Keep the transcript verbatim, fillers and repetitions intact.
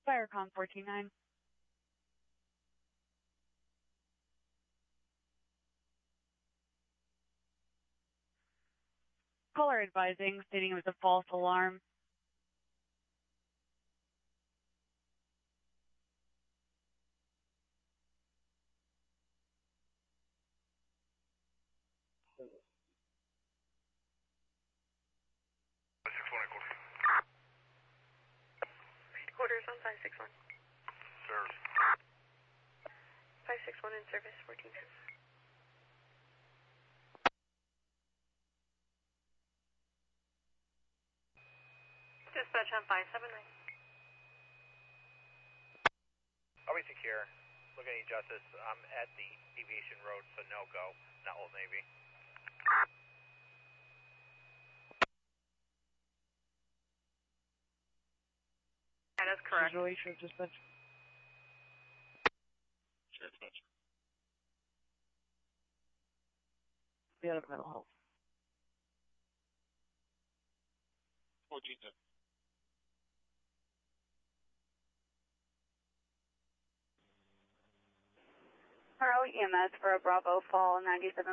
Firecon four two nine. Caller advising, stating it was a false alarm. Quarters on five six one. Serve. five six one in service, fourteen ten. Dispatch on five seven nine. Are we secure? Looking at Justice, I'm at the Deviation Road, so no go, not Old Navy. That is correct. Situation dispatch. Sure, dispatch. The other mental health. fourteen ten. Harrow E M S for a Bravo Fall ninety-seven.